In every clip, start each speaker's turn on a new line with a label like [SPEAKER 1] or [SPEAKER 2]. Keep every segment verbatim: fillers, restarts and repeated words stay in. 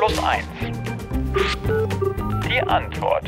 [SPEAKER 1] auf eins. Die Antwort.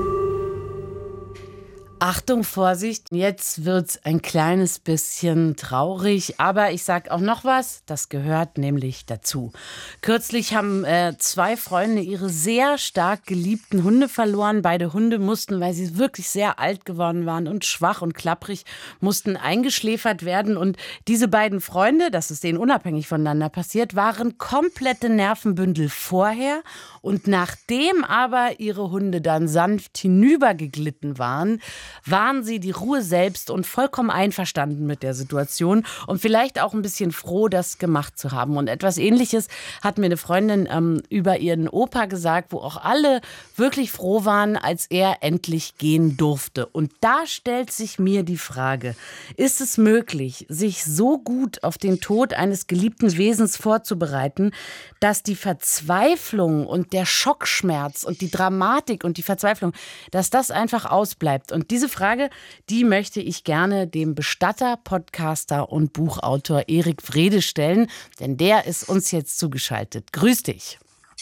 [SPEAKER 2] Achtung, Vorsicht, jetzt wird's ein kleines bisschen traurig, aber ich sag auch noch was, das gehört nämlich dazu. Kürzlich haben äh, zwei Freunde ihre sehr stark geliebten Hunde verloren. Beide Hunde mussten, weil sie wirklich sehr alt geworden waren und schwach und klapprig, mussten eingeschläfert werden. Und diese beiden Freunde, das ist denen unabhängig voneinander passiert, waren komplette Nervenbündel vorher. Und nachdem aber ihre Hunde dann sanft hinübergeglitten waren, waren sie die Ruhe selbst und vollkommen einverstanden mit der Situation und vielleicht auch ein bisschen froh, das gemacht zu haben. Und etwas Ähnliches hat mir eine Freundin ähm, über ihren Opa gesagt, wo auch alle wirklich froh waren, als er endlich gehen durfte. Und da stellt sich mir die Frage, ist es möglich, sich so gut auf den Tod eines geliebten Wesens vorzubereiten, dass die Verzweiflung und der Schockschmerz und die Dramatik und die Verzweiflung, dass das einfach ausbleibt? Und diese Frage, die möchte ich gerne dem Bestatter, Podcaster und Buchautor Erik Wrede stellen, denn der ist uns jetzt zugeschaltet. Grüß dich.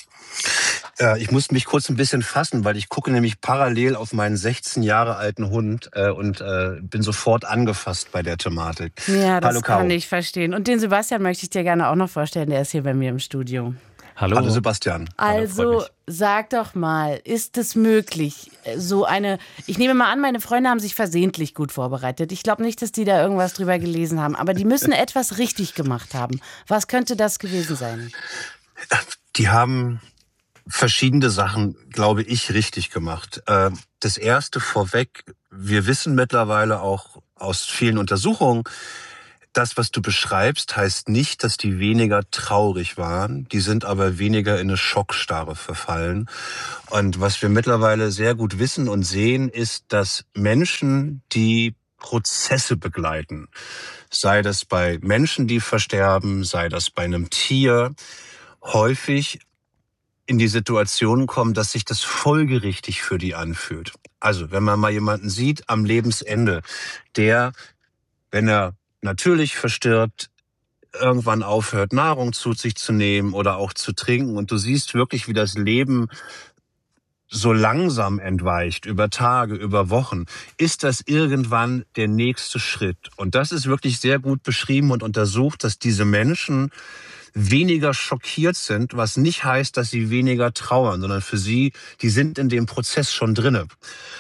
[SPEAKER 3] Ja, ich muss mich kurz ein bisschen fassen, weil ich gucke nämlich parallel auf meinen sechzehn Jahre alten Hund äh, und äh, bin sofort angefasst bei der Thematik.
[SPEAKER 2] Ja, das
[SPEAKER 3] Hallo,
[SPEAKER 2] kann
[SPEAKER 3] Caro.
[SPEAKER 2] ich verstehen. Und den Sebastian möchte ich dir gerne auch noch vorstellen, der ist hier bei mir im Studio.
[SPEAKER 4] Hallo.
[SPEAKER 3] Hallo Sebastian.
[SPEAKER 2] Also sag doch mal, ist es möglich, so eine, ich nehme mal an, meine Freunde haben sich versehentlich gut vorbereitet. Ich glaube nicht, dass die da irgendwas drüber gelesen haben, aber die müssen etwas richtig gemacht haben. Was könnte das gewesen sein?
[SPEAKER 3] Die haben verschiedene Sachen, glaube ich, richtig gemacht. Das erste vorweg, wir wissen mittlerweile auch aus vielen Untersuchungen, das, was du beschreibst, heißt nicht, dass die weniger traurig waren. Die sind aber weniger in eine Schockstarre verfallen. Und was wir mittlerweile sehr gut wissen und sehen, ist, dass Menschen, die Prozesse begleiten, sei das bei Menschen, die versterben, sei das bei einem Tier, häufig in die Situation kommen, dass sich das folgerichtig für die anfühlt. Also, wenn man mal jemanden sieht am Lebensende, der, wenn er natürlich verstirbt, irgendwann aufhört, Nahrung zu sich zu nehmen oder auch zu trinken. Und du siehst wirklich, wie das Leben so langsam entweicht, über Tage, über Wochen, ist das irgendwann der nächste Schritt. Und das ist wirklich sehr gut beschrieben und untersucht, dass diese Menschen weniger schockiert sind, was nicht heißt, dass sie weniger trauern, sondern für sie, die sind in dem Prozess schon drinne.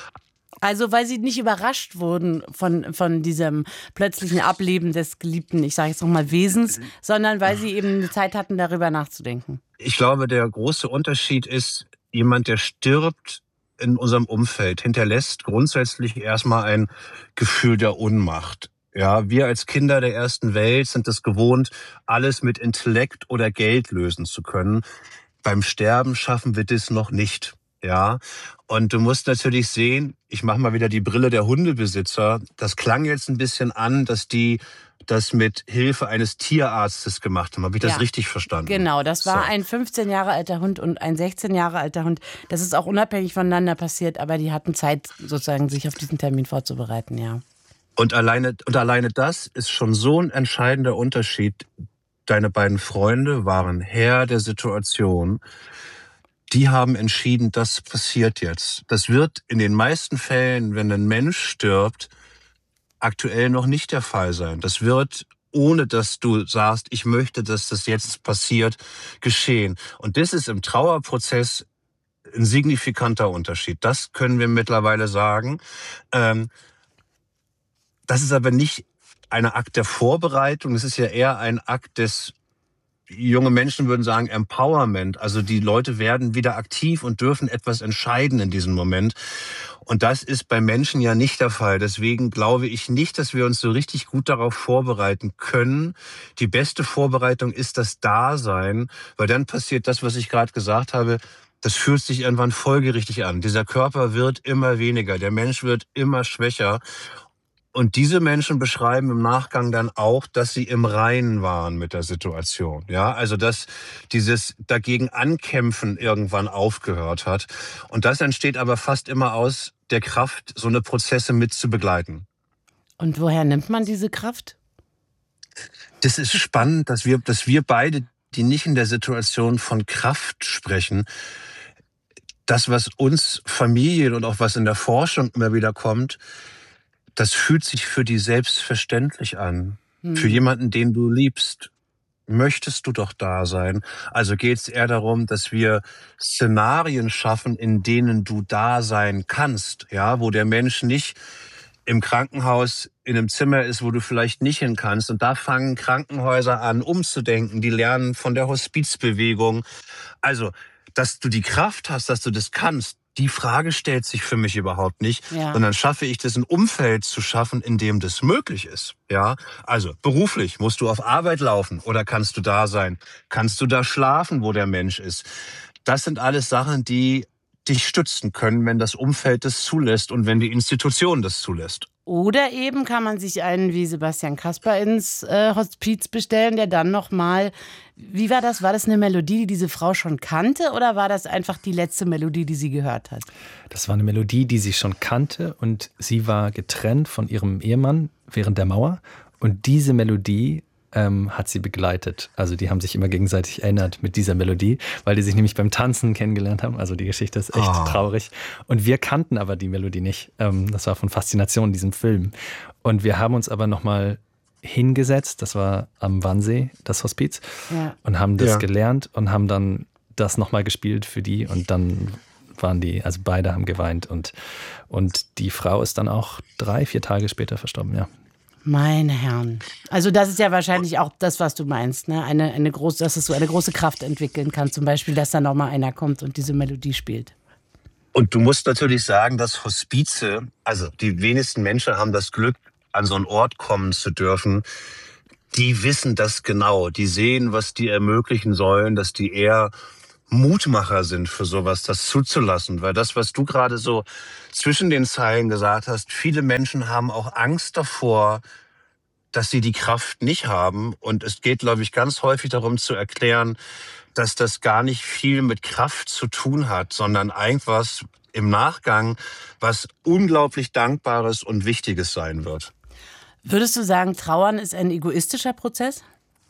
[SPEAKER 2] Also weil sie nicht überrascht wurden von, von diesem plötzlichen Ableben des geliebten, ich sage jetzt nochmal Wesens, sondern weil sie eben eine Zeit hatten, darüber nachzudenken.
[SPEAKER 3] Ich glaube, der große Unterschied ist, jemand, der stirbt in unserem Umfeld, hinterlässt grundsätzlich erstmal ein Gefühl der Ohnmacht. Ja, wir als Kinder der ersten Welt sind es gewohnt, alles mit Intellekt oder Geld lösen zu können. Beim Sterben schaffen wir das noch nicht. Ja, und du musst natürlich sehen, ich mache mal wieder die Brille der Hundebesitzer. Das klang jetzt ein bisschen an, dass die das mit Hilfe eines Tierarztes gemacht haben. Habe ich das
[SPEAKER 2] Ja,
[SPEAKER 3] richtig verstanden?
[SPEAKER 2] Genau, das war
[SPEAKER 3] So.
[SPEAKER 2] ein fünfzehn Jahre alter Hund und ein sechzehn Jahre alter Hund. Das ist auch unabhängig voneinander passiert, aber die hatten Zeit, sozusagen sich auf diesen Termin vorzubereiten, ja.
[SPEAKER 3] Und alleine, und alleine das ist schon so ein entscheidender Unterschied. Deine beiden Freunde waren Herr der Situation. Die haben entschieden, das passiert jetzt. Das wird in den meisten Fällen, wenn ein Mensch stirbt, aktuell noch nicht der Fall sein. Das wird, ohne dass du sagst, ich möchte, dass das jetzt passiert, geschehen. Und das ist im Trauerprozess ein signifikanter Unterschied. Das können wir mittlerweile sagen. Ähm, das ist aber nicht ein Akt der Vorbereitung. Es ist ja eher ein Akt des, junge Menschen würden sagen, Empowerment. Also die Leute werden wieder aktiv und dürfen etwas entscheiden in diesem Moment. Und das ist bei Menschen ja nicht der Fall. Deswegen glaube ich nicht, dass wir uns so richtig gut darauf vorbereiten können. Die beste Vorbereitung ist das Dasein, weil dann passiert das, was ich gerade gesagt habe. Das fühlt sich irgendwann folgerichtig an. Dieser Körper wird immer weniger, der Mensch wird immer schwächer. Und diese Menschen beschreiben im Nachgang dann auch, dass sie im Reinen waren mit der Situation. Ja, also dass dieses dagegen Ankämpfen irgendwann aufgehört hat. Und das entsteht aber fast immer aus der Kraft, so eine Prozesse mit zu begleiten.
[SPEAKER 2] Und woher nimmt man diese Kraft?
[SPEAKER 3] Das ist spannend, dass wir, dass wir beide die nicht in der Situation von Kraft sprechen. Das, was uns Familien und auch was in der Forschung immer wieder kommt, das fühlt sich für die selbstverständlich an. Hm. Für jemanden, den du liebst, möchtest du doch da sein. Also geht es eher darum, dass wir Szenarien schaffen, in denen du da sein kannst, ja, wo der Mensch nicht im Krankenhaus in einem Zimmer ist, wo du vielleicht nicht hin kannst. Und da fangen Krankenhäuser an, umzudenken. Die lernen von der Hospizbewegung. Also, dass du die Kraft hast, dass du das kannst, die Frage stellt sich für mich überhaupt nicht. Ja. Sondern schaffe ich das, ein Umfeld zu schaffen, in dem das möglich ist. Ja, also beruflich musst du auf Arbeit laufen oder kannst du da sein? Kannst du da schlafen, wo der Mensch ist? Das sind alles Sachen, die dich stützen können, wenn das Umfeld das zulässt und wenn die Institution das zulässt.
[SPEAKER 2] Oder eben kann man sich einen wie Sebastian Kasper ins äh, Hospiz bestellen, der dann nochmal, wie war das? War das eine Melodie, die diese Frau schon kannte oder war das einfach die letzte Melodie, die sie gehört hat?
[SPEAKER 1] Das war eine Melodie, die sie schon kannte und sie war getrennt von ihrem Ehemann während der Mauer und diese Melodie ähm, hat sie begleitet. Also die haben sich immer gegenseitig erinnert mit dieser Melodie, weil die sich nämlich beim Tanzen kennengelernt haben. Also die Geschichte ist echt oh. traurig. Und wir kannten aber die Melodie nicht. Ähm, das war von Faszination in diesem Film. Und wir haben uns aber nochmal hingesetzt, das war am Wannsee, das Hospiz, ja. und haben das ja. gelernt und haben dann das nochmal gespielt für die und dann waren die, also beide haben geweint und, und die Frau ist dann auch drei, vier Tage später verstorben, ja.
[SPEAKER 2] Meine Herren. Also das ist ja wahrscheinlich auch das, was du meinst, ne? Eine, eine große, dass es so eine große Kraft entwickeln kann, zum Beispiel, dass da nochmal einer kommt und diese Melodie spielt.
[SPEAKER 3] Und du musst natürlich sagen, dass Hospize, also die wenigsten Menschen haben das Glück, an so einen Ort kommen zu dürfen, die wissen das genau. Die sehen, was die ermöglichen sollen, dass die eher Mutmacher sind für sowas, das zuzulassen. Weil das, was du gerade so zwischen den Zeilen gesagt hast, viele Menschen haben auch Angst davor, dass sie die Kraft nicht haben. Und es geht, glaube ich, ganz häufig darum zu erklären, dass das gar nicht viel mit Kraft zu tun hat, sondern irgendwas im Nachgang, was unglaublich Dankbares und Wichtiges sein wird.
[SPEAKER 2] Würdest du sagen, Trauern ist ein egoistischer Prozess?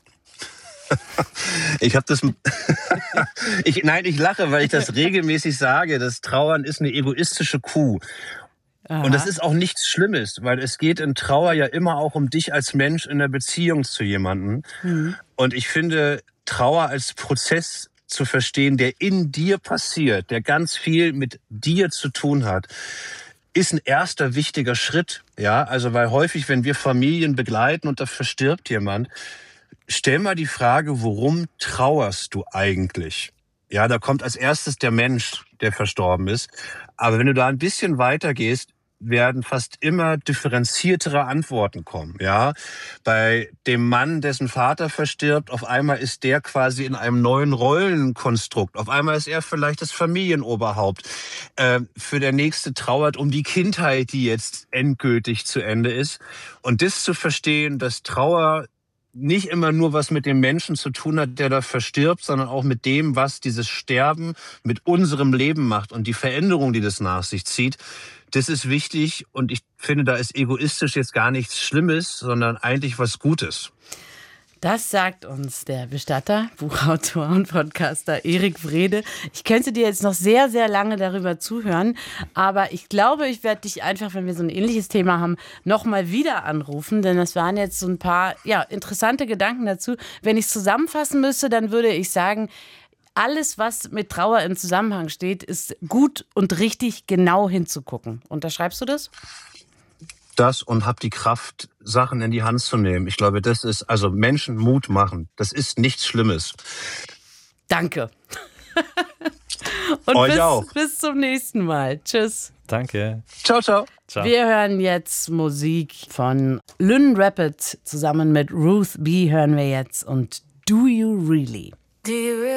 [SPEAKER 3] Ich habe das. ich, nein, ich lache, weil ich das regelmäßig sage. Das Trauern ist eine egoistische Kuh. Aha. Und das ist auch nichts Schlimmes, weil es geht in Trauer ja immer auch um dich als Mensch in der Beziehung zu jemandem. Mhm. Und ich finde, Trauer als Prozess zu verstehen, der in dir passiert, der ganz viel mit dir zu tun hat, ist ein erster wichtiger Schritt. Ja, also weil häufig, wenn wir Familien begleiten und da verstirbt jemand, stell mal die Frage, worum trauerst du eigentlich? Ja, da kommt als erstes der Mensch, der verstorben ist. Aber wenn du da ein bisschen weiter gehst, werden fast immer differenziertere Antworten kommen. Ja, bei dem Mann, dessen Vater verstirbt, auf einmal ist der quasi in einem neuen Rollenkonstrukt. Auf einmal ist er vielleicht das Familienoberhaupt. Äh, für der Nächste trauert um die Kindheit, die jetzt endgültig zu Ende ist. Und das zu verstehen, dass Trauer nicht immer nur was mit dem Menschen zu tun hat, der da verstirbt, sondern auch mit dem, was dieses Sterben mit unserem Leben macht und die Veränderung, die das nach sich zieht. Das ist wichtig und ich finde, da ist egoistisch jetzt gar nichts Schlimmes, sondern eigentlich was Gutes.
[SPEAKER 2] Das sagt uns der Bestatter, Buchautor und Podcaster Erik Wrede. Ich könnte dir jetzt noch sehr, sehr lange darüber zuhören, aber ich glaube, ich werde dich einfach, wenn wir so ein ähnliches Thema haben, nochmal wieder anrufen, denn das waren jetzt so ein paar ja, interessante Gedanken dazu. Wenn ich es zusammenfassen müsste, dann würde ich sagen, alles, was mit Trauer im Zusammenhang steht, ist gut und richtig genau hinzugucken. Unterschreibst du das?
[SPEAKER 3] Das und hab die Kraft, Sachen in die Hand zu nehmen. Ich glaube, das ist, also Menschen Mut machen. Das ist nichts Schlimmes.
[SPEAKER 2] Danke. Und
[SPEAKER 3] Euch
[SPEAKER 2] bis,
[SPEAKER 3] auch.
[SPEAKER 2] bis zum nächsten Mal. Tschüss.
[SPEAKER 1] Danke.
[SPEAKER 3] Ciao, ciao.
[SPEAKER 1] Ciao.
[SPEAKER 2] Wir hören jetzt Musik von Lynn Rapid. Zusammen mit Ruth B. hören wir jetzt und Do You Really? Do you really?